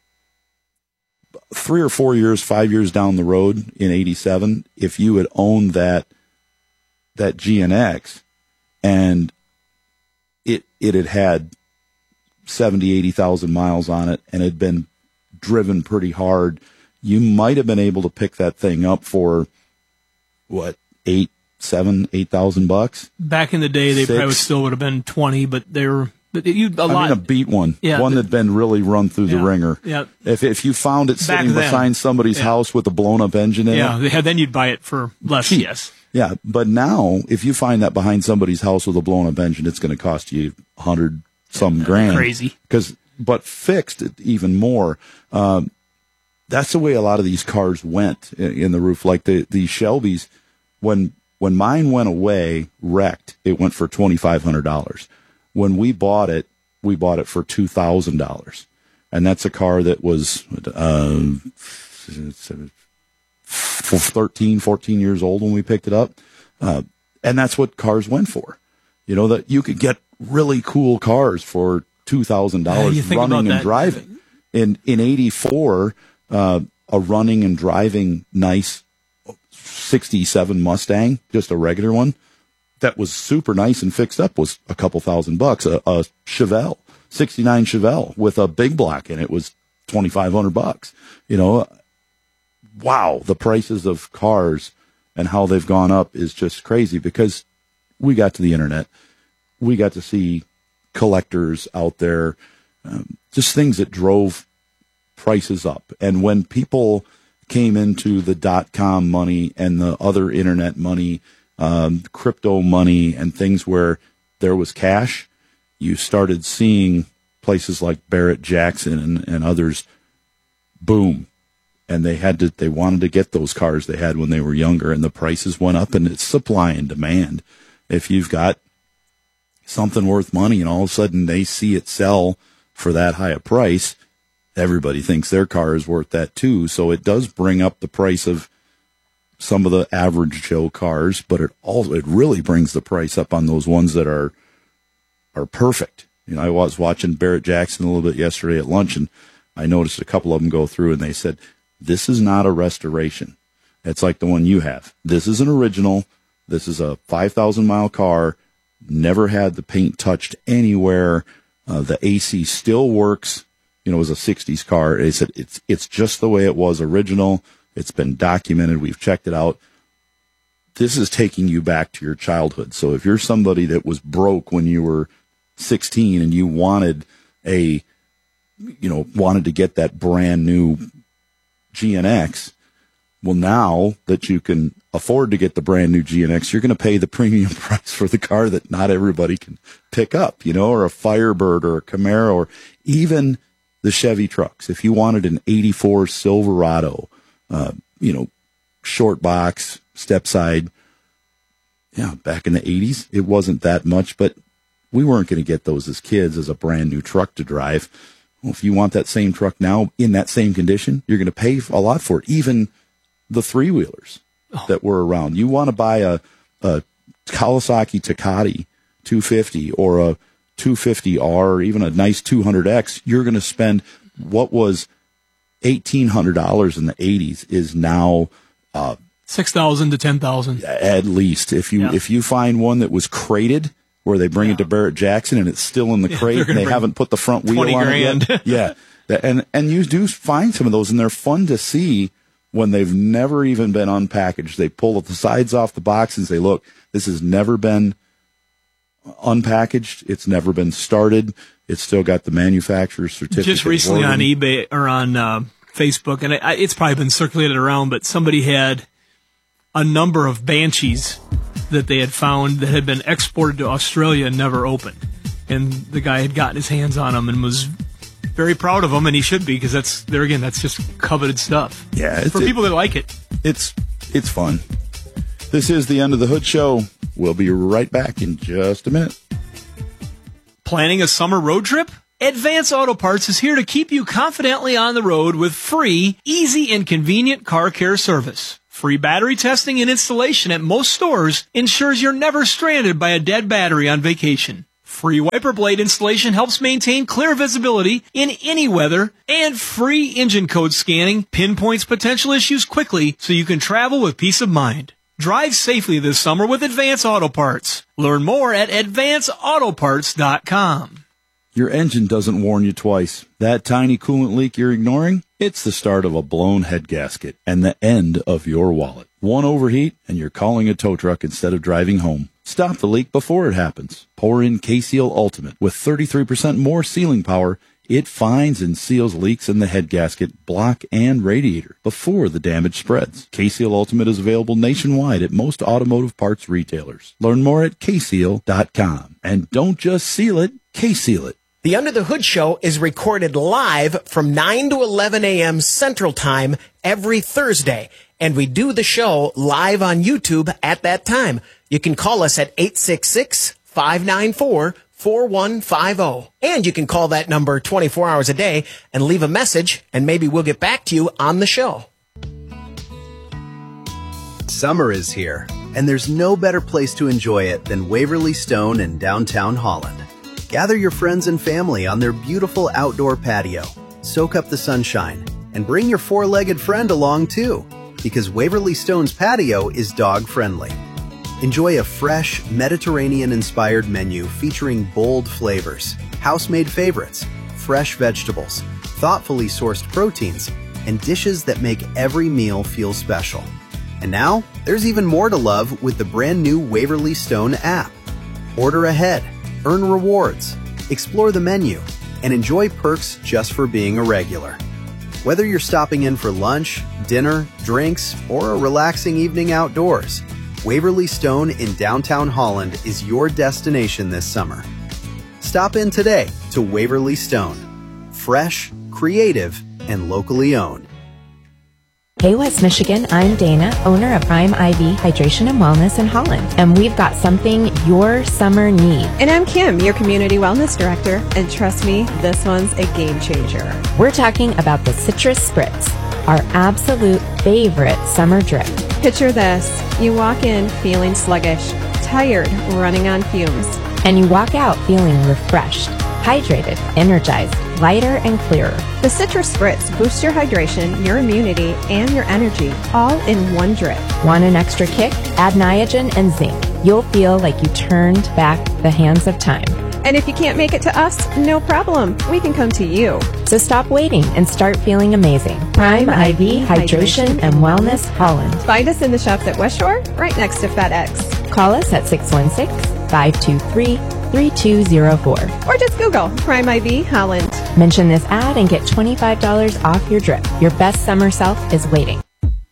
three or four years, five years down the road in eighty-seven, if you had owned that that G N X and it it had had seventy, eighty thousand miles on it and had been driven pretty hard, you might have been able to pick that thing up for what, eight, seven, eight thousand bucks. Back in the day, they Six. probably still would have been twenty, but they were but you a I lot. mean, a beat one, Yeah, one the- that'd been really run through the Yeah, ringer. yeah. If if you found it Back sitting then. behind somebody's Yeah. house with a blown up engine in yeah, it, they had, then you'd buy it for less. Yes, yeah. But now, if you find that behind somebody's house with a blown up engine, it's going to cost you a hundred some grand. Crazy. Because, but fixed even more. Um, that's the way a lot of these cars went in, in the roof. Like the the Shelbys, when when mine went away, wrecked, it went for twenty five hundred dollars. When we bought it, we bought it for two thousand dollars, and that's a car that was uh, thirteen, fourteen years old when we picked it up, uh, and that's what cars went for. You know, that you could get really cool cars for two thousand Yeah, dollars you think running about and that. driving. In in eighty-four, uh, a running and driving nice sixty-seven Mustang, just a regular one, that was super nice and fixed up, was a couple thousand bucks. A, a Chevelle, sixty-nine Chevelle with a big block in it was twenty-five hundred bucks. You know, wow, the prices of cars and how they've gone up is just crazy, because we got to the internet. We got to see collectors out there, um, just things that drove prices up. And when people came into the dot-com money and the other internet money, um, crypto money, and things where there was cash, you started seeing places like Barrett Jackson and, and others boom. And they had to, they wanted to get those cars they had when they were younger, and the prices went up, and it's supply and demand. If you've got something worth money and all of a sudden they see it sell for that high a price, everybody thinks their car is worth that too. So it does bring up the price of some of the average Joe cars, but it also, it really brings the price up on those ones that are, are perfect. You know, I was watching Barrett Jackson a little bit yesterday at lunch, and I noticed a couple of them go through, and they said, this is not a restoration. It's like the one you have. This is an original. This is a five thousand mile car. Never had the paint touched anywhere. Uh, the A C still works. You know, it was a sixties car. They said it's it's just the way it was original. It's been documented. We've checked it out. This is taking you back to your childhood. So if you're somebody that was broke when you were sixteen and you wanted a, you know, wanted to get that brand new G N X, well, now that you can afford to get the brand new G N X, you're going to pay the premium price for the car that not everybody can pick up, you know, or a Firebird or a Camaro, or even the Chevy trucks. If you wanted an eighty-four Silverado, uh, you know, short box, step side, yeah, back in the eighties, it wasn't that much, but we weren't going to get those as kids as a brand new truck to drive. Well, if you want that same truck now in that same condition, you're going to pay a lot for it. Even the three wheelers oh. that were around. You want to buy a, a Kawasaki Takati two fifty or a two fifty R or even a nice two hundred X, you're going to spend what was eighteen hundred dollars in the eighties is now uh, six thousand to ten thousand at least. If you yeah. if you find one that was crated, where they bring yeah. it to Barrett Jackson and it's still in the yeah, crate and they haven't put the front wheel on grand. it yet. Yeah. And and you do find some of those, and they're fun to see when they've never even been unpackaged. They pull the sides off the box and say, look, this has never been unpackaged. It's never been started. It's still got the manufacturer's certificate. Just recently on eBay or on uh, Facebook, and I, it's probably been circulated around, but somebody had a number of Banshees that they had found that had been exported to Australia and never opened. And the guy had gotten his hands on them and was very proud of them, and he should be, because that's, there again, that's just coveted stuff. Yeah. For people that like it. It's, it's fun. This is the End of the Hood Show. We'll be right back in just a minute. Planning a summer road trip? Advance Auto Parts is here to keep you confidently on the road with free, easy, and convenient car care service. Free battery testing and installation at most stores ensures you're never stranded by a dead battery on vacation. Free wiper blade installation helps maintain clear visibility in any weather, and free engine code scanning pinpoints potential issues quickly so you can travel with peace of mind. Drive safely this summer with Advance Auto Parts. Learn more at advance auto parts dot com. Your engine doesn't warn you twice. That tiny coolant leak you're ignoring? It's the start of a blown head gasket and the end of your wallet. One overheat and you're calling a tow truck instead of driving home. Stop the leak before it happens. Pour in K-Seal Ultimate. With thirty-three percent more sealing power, it finds and seals leaks in the head gasket, block, and radiator before the damage spreads. K-Seal Ultimate is available nationwide at most automotive parts retailers. Learn more at K seal dot com. And don't just seal it, K-Seal it. The Under the Hood Show is recorded live from nine to eleven a.m. Central Time every Thursday, and we do the show live on YouTube at that time. You can call us at eight six six, five nine four, four one five zero, and you can call that number twenty-four hours a day and leave a message, and maybe we'll get back to you on the show. Summer is here, and there's no better place to enjoy it than Waverly Stone in downtown Holland. Gather your friends and family on their beautiful outdoor patio, soak up the sunshine, and bring your four-legged friend along too, because Waverly Stone's patio is dog-friendly. Enjoy a fresh, Mediterranean-inspired menu featuring bold flavors, house-made favorites, fresh vegetables, thoughtfully sourced proteins, and dishes that make every meal feel special. And now, there's even more to love with the brand new Waverly Stone app. Order ahead, earn rewards, explore the menu, and enjoy perks just for being a regular. Whether you're stopping in for lunch, dinner, drinks, or a relaxing evening outdoors, Waverly Stone in downtown Holland is your destination this summer. Stop in today to Waverly Stone. Fresh, creative, and locally owned. Hey West Michigan, I'm Dana, owner of Prime I V Hydration and Wellness in Holland, and we've got something your summer needs. And I'm Kim, your Community Wellness Director, and trust me, this one's a game changer. We're talking about the Citrus Spritz, our absolute favorite summer drip. Picture this, you walk in feeling sluggish, tired, running on fumes. And you walk out feeling refreshed, hydrated, energized, lighter and clearer. The Citrus Spritz boosts your hydration, your immunity, and your energy, all in one drip. Want an extra kick? Add Niagen and zinc. You'll feel like you turned back the hands of time. And if you can't make it to us, no problem. We can come to you. So stop waiting and start feeling amazing. Prime I V Hydration and Wellness Holland. Find us in the shops at West Shore, right next to FedEx. Call us at six one six, five two three, three two zero four. Or just Google Prime I V Holland. Mention this ad and get twenty-five dollars off your drip. Your best summer self is waiting.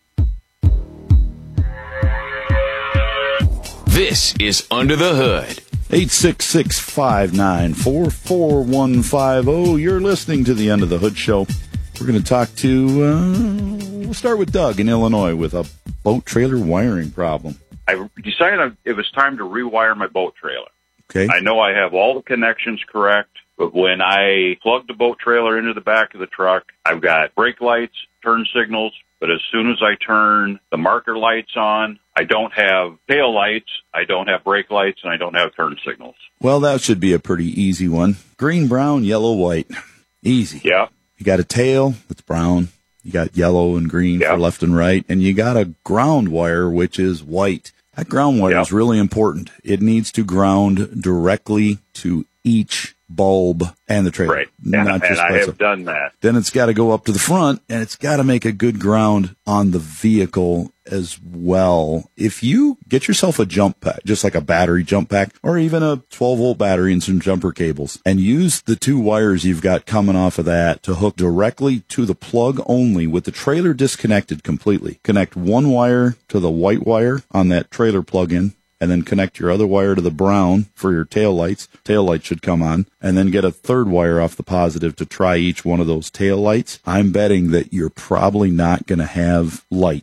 This is Under the Hood. eight six six, five nine four, four one five zero. You're listening to the End of the Hood Show. We're going to talk to, uh, we'll start with Doug in Illinois with a boat trailer wiring problem. I decided it was time to rewire my boat trailer. Okay. I know I have all the connections correct, but when I plug the boat trailer into the back of the truck, I've got brake lights, turn signals, but as soon as I turn the marker lights on, I don't have tail lights, I don't have brake lights, and I don't have turn signals. Well, that should be a pretty easy one. Green, brown, yellow, white. Easy. Yeah. You got a tail that's brown. You got yellow and green yeah. for left and right. And you got a ground wire, which is white. That ground wire yeah. is really important. It needs to ground directly to each bulb and the trailer. Right. And, and I have done that. Then it's got to go up to the front, and it's got to make a good ground on the vehicle as well. If you get yourself a jump pack, just like a battery jump pack, or even a twelve volt battery and some jumper cables, and use the two wires you've got coming off of that to hook directly to the plug only with the trailer disconnected completely. Connect one wire to the white wire on that trailer plug-in, and then connect your other wire to the brown for your tail lights. Tail light should come on. And then get a third wire off the positive to try each one of those tail lights. I'm betting that you're probably not going to have lights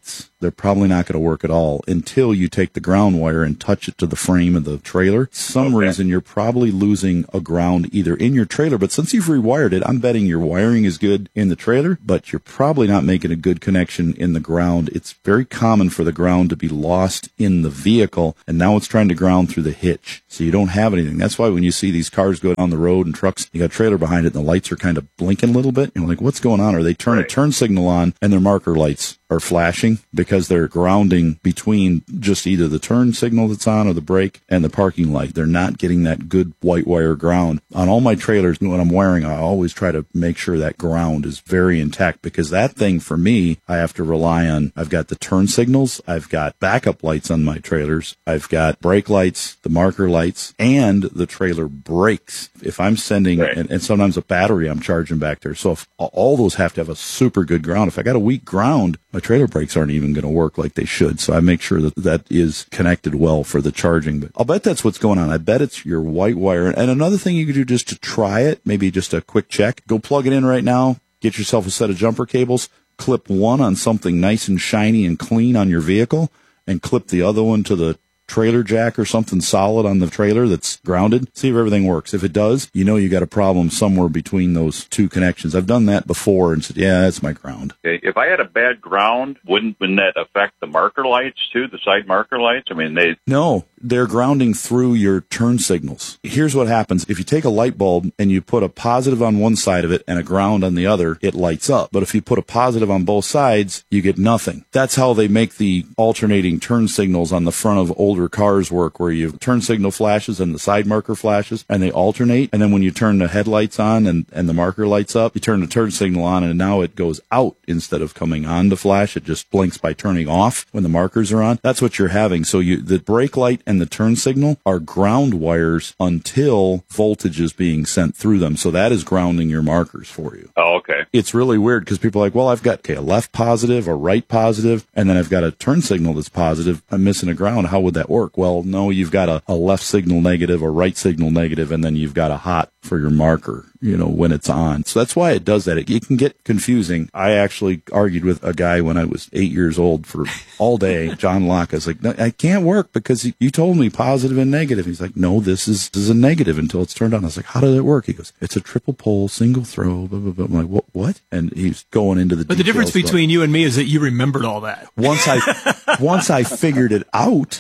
they're probably not going to work at all until you take the ground wire and touch it to the frame of the trailer. Some Okay. reason you're probably losing a ground either in your trailer, but since you've rewired it, I'm betting your wiring is good in the trailer, but you're probably not making a good connection in the ground. It's very common for the ground to be lost in the vehicle, and now it's trying to ground through the hitch. So you don't have anything. That's why when you see these cars go down the road and trucks, you got a trailer behind it and the lights are kind of blinking a little bit. You're like, what's going on? Or they turn a turn signal on and their marker lights are flashing because they're grounding between just either the turn signal that's on or the brake and the parking light. They're not getting that good white wire ground. On all my trailers, when I'm wiring, I always try to make sure that ground is very intact, because that thing for me, I have to rely on. I've got the turn signals, I've got backup lights on my trailers, I've got brake lights, the marker lights, and the trailer brakes. If I'm sending, right. and, and sometimes a battery I'm charging back there. So if all those have to have a super good ground. If I got a weak ground, my trailer brakes aren't even going to work like they should. So I make sure that that is connected well for the charging. But I'll bet that's what's going on. I bet it's your white wire. And another thing you could do just to try it, maybe just a quick check, go plug it in right now, get yourself a set of jumper cables, clip one on something nice and shiny and clean on your vehicle, and clip the other one to the trailer jack or something solid on the trailer that's grounded. See if everything works. If it does, you know you got a problem somewhere between those two connections. I've done that before and said, yeah, that's my ground. Okay. If I had a bad ground, wouldn't, wouldn't that affect the marker lights too, the side marker lights? I mean, they... No, they're grounding through your turn signals. Here's what happens. If you take a light bulb and you put a positive on one side of it and a ground on the other, it lights up. But if you put a positive on both sides, you get nothing. That's how they make the alternating turn signals on the front of older cars work, where you turn signal flashes and the side marker flashes, and they alternate. And then when you turn the headlights on and, and the marker lights up, you turn the turn signal on, and now it goes out instead of coming on to flash. It just blinks by turning off when the markers are on. That's what you're having. So you, the brake light and the turn signal are ground wires until voltage is being sent through them. So that is grounding your markers for you. Oh, okay. It's really weird because people are like, well, I've got okay, a left positive, a right positive, and then I've got a turn signal that's positive. I'm missing a ground. How would that work? Well, no, you've got a, a left signal negative, a right signal negative, and then you've got a hot for your marker, you know, when it's on. So that's why it does that. It, it can get confusing. I actually argued with a guy when I was eight years old for all day, John Locke. I was like, no, I can't work because you told me positive and negative. He's like, no, this is, this is a negative until it's turned on. I was like, how does it work? He goes, it's a triple pole, single throw, blah, blah, blah. I'm like, what? What? And he's going into the But the difference details, between you and me is that you remembered all that. Once I, once I figured it out,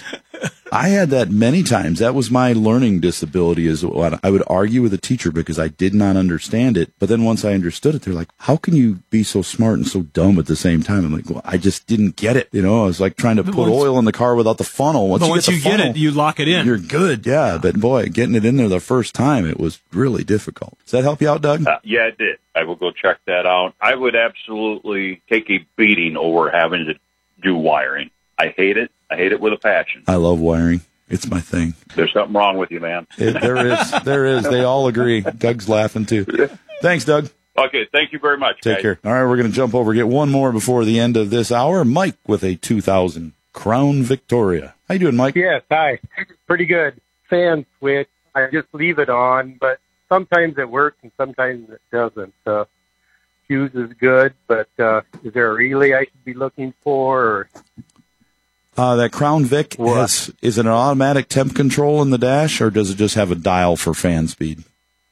I had that many times. That was my learning disability. Is I would argue with a teacher because I did not understand it. But then once I understood it, they're like, how can you be so smart and so dumb at the same time? I'm like, well, I just didn't get it. You know, I was like trying to put once, oil in the car without the funnel. Once but you once get, the you funnel, get it, you lock it in. You're good. Yeah. But boy, getting it in there the first time, it was really difficult. Does that help you out, Doug? Uh, yeah, it did. I will go check that out. I would absolutely take a beating over having to do wiring. I hate it. I hate it with a passion. I love wiring. It's my thing. There's something wrong with you, man. It, there is. There is. They all agree. Doug's laughing too. Thanks, Doug. Okay. Thank you very much. Take guys. care. All right. We're going to jump over, get one more before the end of this hour. Mike with a two thousand Crown Victoria. How you doing, Mike? Yes. Hi. Pretty good. Fan switch. I just leave it on, but sometimes it works and sometimes it doesn't. Uh, fuse is good, but uh, is there a relay I should be looking for? Or? Uh, that Crown Vic, has, is it an automatic temp control in the dash, or does it just have a dial for fan speed?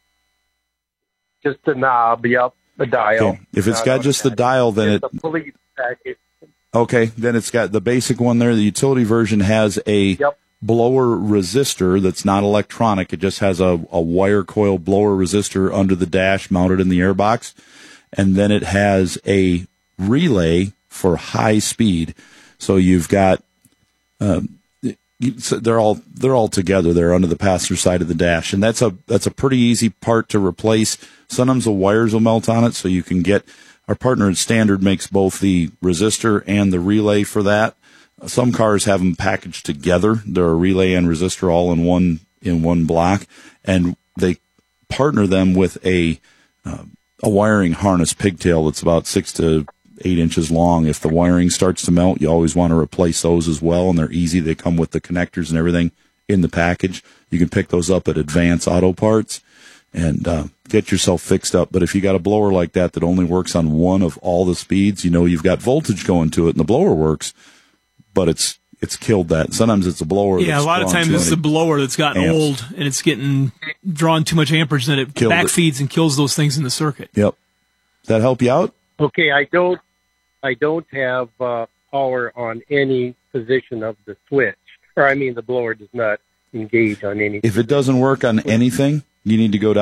Just a knob, yep, a dial. Okay. If it's Not got just the dial, then it's it... a police package. Okay, then it's got the basic one there. The utility version has a yep. blower resistor that's not electronic. It just has a, a wire coil blower resistor under the dash mounted in the airbox. And then it has a relay for high speed. So you've got... Um, they're all they're all together there under the passenger side of the dash, and that's a that's a pretty easy part to replace. Sometimes the wires will melt on it, so you can get our partner at Standard makes both the resistor and the relay for that. Some cars have them packaged together. They're a relay and resistor all in one in one block, and they partner them with a uh, a wiring harness pigtail that's about six to eight inches long. If the wiring starts to melt, you always want to replace those as well, and they're easy. They come with the connectors and everything in the package. You can pick those up at Advance Auto Parts and uh, get yourself fixed up. But if you got a blower like that that only works on one of all the speeds, you know you've got voltage going to it, and the blower works, but it's it's killed that. Sometimes it's a blower. Yeah, that's a lot of drawn times too it's the many blower that's gotten amps. old and it's getting drawn too much amperage, and then it Killed it. backfeeds and kills those things in the circuit. Yep. Does that help you out? Okay, I don't, I don't have uh, power on any position of the switch, or I mean, the blower does not engage on any. If it doesn't work on anything, you need to go down